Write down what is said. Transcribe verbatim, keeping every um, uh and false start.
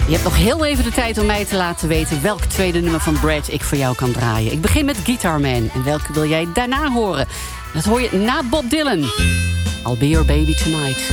Je hebt nog heel even de tijd om mij te laten weten welk tweede nummer van Brad ik voor jou kan draaien. Ik begin met Guitar Man. En welke wil jij daarna horen? Dat hoor je na Bob Dylan. I'll be your baby tonight.